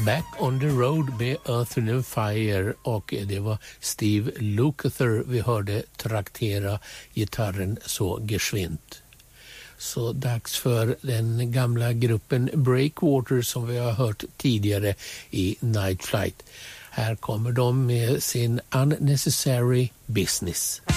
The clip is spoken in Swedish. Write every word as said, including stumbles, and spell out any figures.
Back on the Road med Earth and Fire, och det var Steve Lukather vi hörde traktera gitarren så geschwint. Så dags för den gamla gruppen Breakwater som vi har hört tidigare i Night Flight. Här kommer de med sin Unnecessary Business.